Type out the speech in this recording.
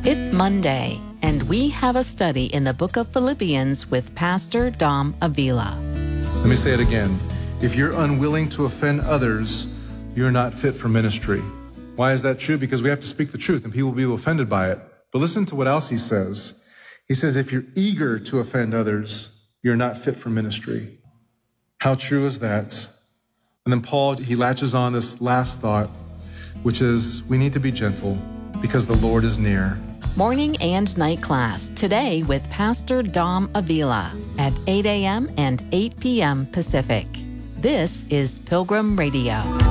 It's Monday, and we have a study in the book of Philippians with Pastor Dom Avila. Let me say it again. If you're unwilling to offend others, you're not fit for ministry. Why is that true? Because we have to speak the truth, and people will be offended by it. But listen to what else he says. He says, if you're eager to offend others, you're not fit for ministry. How true is that? And then Paul, he latches on this last thought, which is we need to be gentle because the Lord is near. Morning and night class today with Pastor Dom Avila at 8 a.m. and 8 p.m. Pacific. This is Pilgrim Radio.